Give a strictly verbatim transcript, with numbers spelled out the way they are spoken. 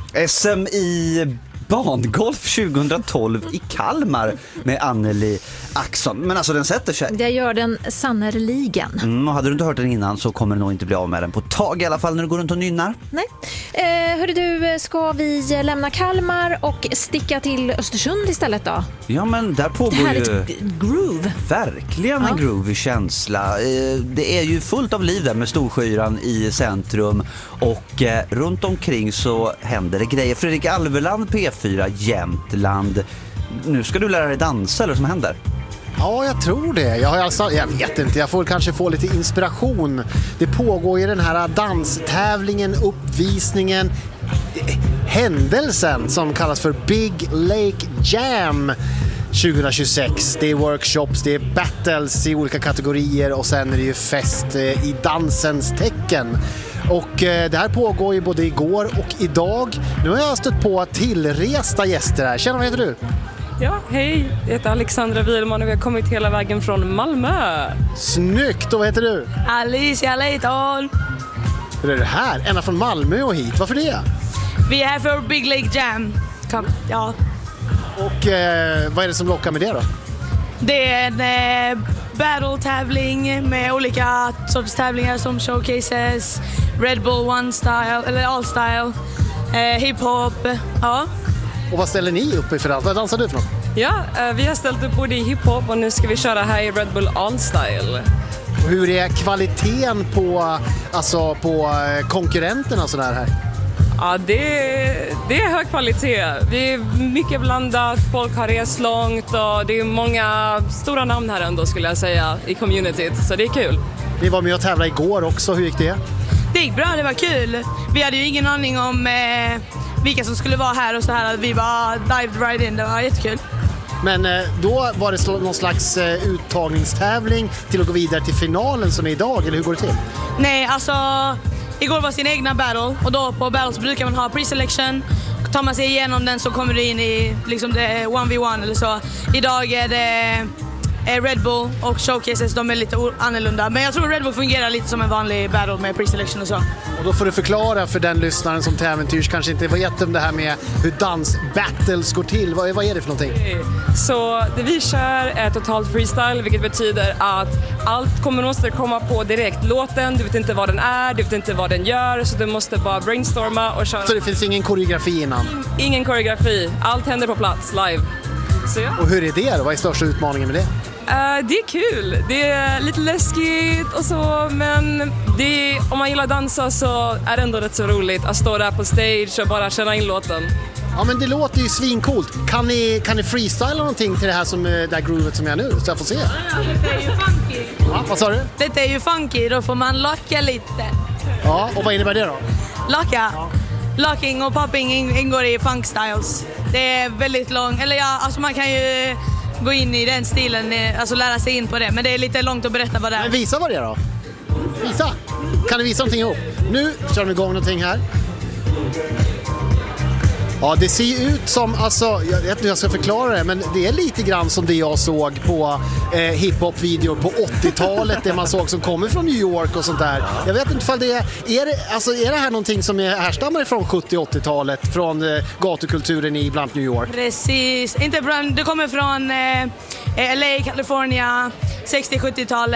S M i bangolf tjugohundratolv i Kalmar med Anneli Axon. Men alltså den sätter sig. Det gör den sannerligen. Mm, och hade du inte hört den innan så kommer du nog inte bli av med den på tag i alla fall när du går runt och nynnar. Nej. Eh, hörru du, ska vi lämna Kalmar och sticka till Östersund istället då? Ja, men där pågår det här ju ett groove. verkligen Ja. en groovy känsla. Eh, det är ju fullt av liv där med Storskyran i centrum och eh, runt omkring så händer det grejer. Fredrik Alveland, P fyra Jämtland. Nu ska du lära dig dansa, eller vad som händer? Ja, jag tror det. Jag, har alltså, jag vet inte, jag får kanske få lite inspiration. Det pågår ju den här danstävlingen, uppvisningen, händelsen som kallas för Big Lake Jam tjugohundratjugosex. Det är workshops, det är battles i olika kategorier och sen är det ju fest i dansens tecken. Och eh, det här pågår ju både igår och idag. Nu har jag stött på tillresta gäster här. Tjena, vad heter du? Ja, hej. Jag heter Alexandra Wihlman och vi har kommit hela vägen från Malmö. Snyggt, och vad heter du? Alicia Leighton. Hur är det här? Ända från Malmö och hit. Varför det? Vi är här för Big Lake Jam. Kom, ja. Och eh, vad är det som lockar med det då? Det är en eh, battle-tävling med olika sorters tävlingar som showcases, Red Bull One Style, eller All Style, eh, hiphop, ja. Och vad ställer ni upp i för allt? Vad dansar du för något? Ja, eh, vi har ställt upp både i hiphop och nu ska vi köra här i Red Bull All Style. Och hur är kvaliteten på, alltså, på konkurrenterna och sådär här? Ja, det är, det är hög kvalitet. Det är mycket blandat, folk har rest långt och det är många stora namn här ändå skulle jag säga i communityt, så det är kul. Ni var med och tävlade igår också, hur gick det? Det gick bra, det var kul. Vi hade ju ingen aning om eh, vilka som skulle vara här och så här. Vi bara dived right in, det var jättekul. Men eh, då var det någon slags eh, uttagningstävling till att gå vidare till finalen som är idag, eller hur går det till? Nej, alltså igår var sin egna battle och då på battles brukar man ha pre-selection. Tar man sig igenom den så kommer du in i liksom det ett v ett eller så. Idag är det Red Bull och showcases, de är lite annorlunda. Men jag tror Red Bull fungerar lite som en vanlig battle med pre-selection och så. Och då får du förklara för den lyssnaren som till äventyrs kanske inte vet om det här med hur dansbattles går till. Vad, vad är det för någonting? Så det vi kör är totalt freestyle, vilket betyder att allt kommer måste komma på direkt. Låten, du vet inte vad den är, du vet inte vad den gör, så du måste bara brainstorma och köra. Så det finns ingen koreografi innan? Ingen koreografi, allt händer på plats, live. Så ja. Och hur är det då? Vad är största utmaningen med det? Uh, det är kul, det är lite läskigt och så, men det är, om man gillar dansa så är det ändå rätt så roligt att stå där på stage och bara känna in låten. Ja, men det låter ju svincoolt. Kan ni, kan ni freestyla någonting till det här, som, det här groovet som jag nu, så jag får se? Ja, det är ju funky. Ja, vad sa du? Det är ju funky, då får man locka lite. Ja, och vad innebär det då? Locka. Ja. Locking och popping ingår i funk styles. Det är väldigt långt, eller ja, alltså man kan ju gå in i den stilen, alltså lära sig in på det. Men det är lite långt att berätta vad det är. Men visa vad det är då. Visa. Kan du visa någonting ihop? Nu kör vi igång någonting här. Ja, det ser ju ut som, alltså, jag vet inte hur jag ska förklara det, men det är lite grann som det jag såg på eh, hiphop-videor på åttiotalet, det man såg som kommer från New York och sånt där. Jag vet inte ifall det är, är det, alltså, är det här någonting som är härstammar från sjuttio- och åttiotalet, från eh, gatukulturen i bland New York? Precis, inte från, det kommer från eh, L A, California, sextio- och sjuttiotalet.